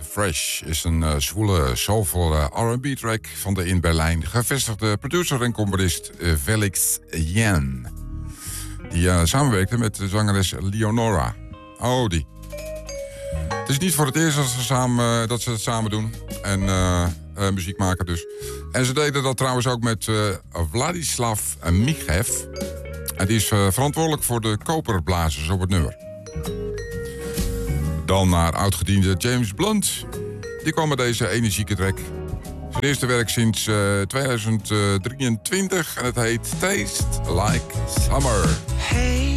Fresh is een zwoele, soulvolle R&B track van de in Berlijn gevestigde producer en componist Felix Jan. Die samenwerkte met de zangeres Leonora. Oh, die. Het is niet voor het eerst dat ze het samen doen. En muziek maken dus. En ze deden dat trouwens ook met Vladislav Michev. En die is verantwoordelijk voor de koperblazers op het nummer. Dan naar oudgediende James Blunt. Die kwam met deze energieke track. Zijn eerste werk sinds 2023 en het heet Taste Like Summer. Hey.